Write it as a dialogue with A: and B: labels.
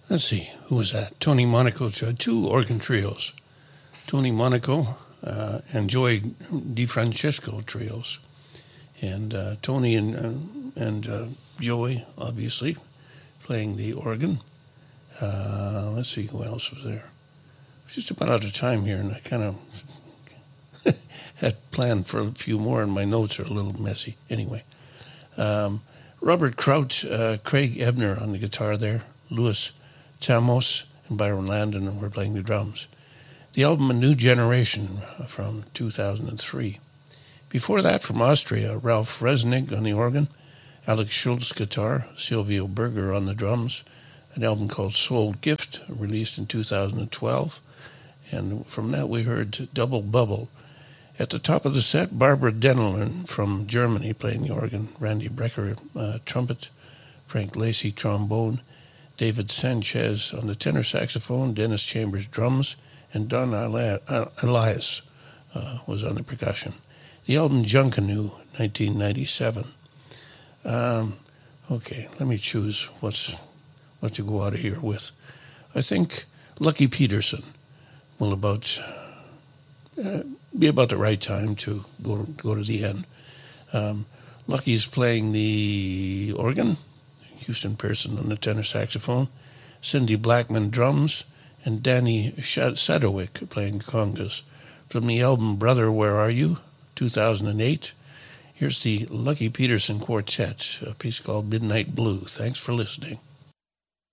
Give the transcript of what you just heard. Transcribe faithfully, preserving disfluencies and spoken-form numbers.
A: let's see, who was that? Tony Monaco, two organ trios. Tony Monaco uh, and Joey DeFrancesco trios. And uh, Tony and, uh, and uh, Joey, obviously, playing the organ. Uh, let's see, who else was there? Just about out of time here, and I kind of had planned for a few more, and my notes are a little messy. Anyway, um, Robert Kraut, uh, Craig Ebner on the guitar there, Louis Chamos and Byron Landon were playing the drums. The album A New Generation from two thousand three. Before that, from Austria, Ralph Resnick on the organ, Alex Schultz guitar, Silvio Berger on the drums, an album called Soul Gift, released in two thousand twelve. And from that we heard Double Bubble. At the top of the set, Barbara Denelin from Germany playing the organ, Randy Brecker uh, trumpet, Frank Lacey trombone, David Sanchez on the tenor saxophone, Dennis Chambers drums, and Don Elias uh, was on the percussion. The album Junkanoo, nineteen ninety-seven. Um, okay, let me choose what's what to go out of here with. I think Lucky Peterson will about uh, be about the right time to go to, go to the end. Um, Lucky's playing the organ, Houston Pearson on the tenor saxophone, Cindy Blackman drums, and Danny Sadowick playing congas. From the album Brother, Where Are You? two thousand eight, here's the Lucky Peterson Quartet, a piece called Midnight Blue. Thanks for listening.